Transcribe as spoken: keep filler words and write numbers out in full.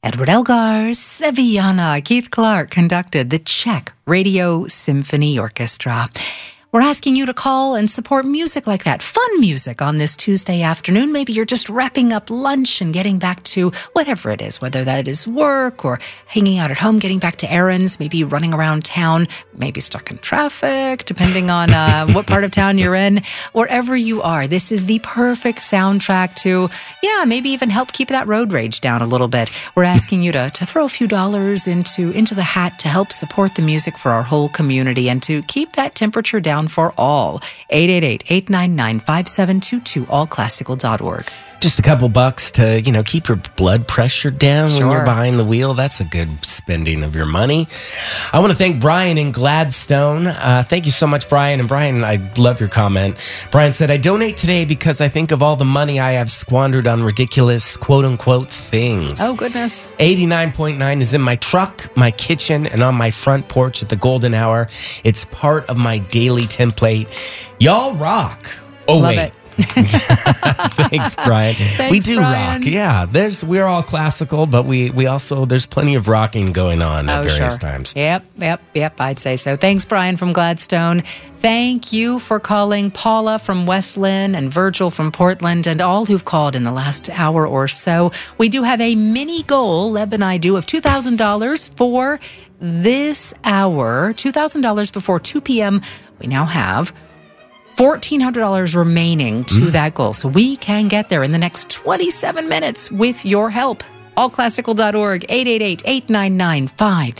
Edward Elgar's Sevillana. Keith Clark conducted the Czech Radio Symphony Orchestra. We're asking you to call and support music like that, fun music on this Tuesday afternoon. Maybe you're just wrapping up lunch and getting back to whatever it is, whether that is work or hanging out at home, getting back to errands, maybe running around town, maybe stuck in traffic, depending on uh, what part of town you're in. Wherever you are, this is the perfect soundtrack to, yeah, maybe even help keep that road rage down a little bit. We're asking you to, to throw a few dollars into, into the hat to help support the music for our whole community and to keep that temperature down for all. eight eight eight, eight nine nine, five seven two two, all classical dot org. Just a couple bucks to, you know, keep your blood pressure down Sure. when you're behind the wheel. That's a good spending of your money. I want to thank Brian in Gladstone. Uh, thank you so much, Brian. And Brian, I love your comment. Brian said, I donate today because I think of all the money I have squandered on ridiculous quote-unquote things. Oh, goodness. eighty-nine point nine is in my truck, my kitchen, and on my front porch at the golden hour. It's part of my daily template. Y'all rock. Oh, Love wait. it. Thanks, Brian. Thanks, we do Brian. rock. Yeah, there's we're all classical, but we we also there's plenty of rocking going on at Oh, various sure. times. Yep, yep, yep, I'd say so. Thanks, Brian from Gladstone. Thank you for calling Paula from West Lynn and Virgil from Portland and all who've called in the last hour or so. We do have a mini goal, Leb and I do, of two thousand dollars for this hour. two thousand dollars before two p.m. We now have fourteen hundred dollars remaining to mm. that goal. So we can get there in the next twenty-seven minutes with your help. all classical dot org, eight eight eight, eight nine nine, five